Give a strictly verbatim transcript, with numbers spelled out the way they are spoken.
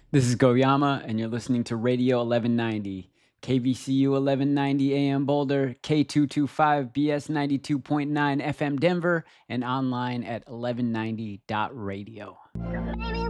This is Goyama, and you're listening to Radio eleven ninety, K V C U eleven ninety A M Boulder, K two twenty-five B S ninety-two point nine F M Denver, and online at eleven ninety dot radio.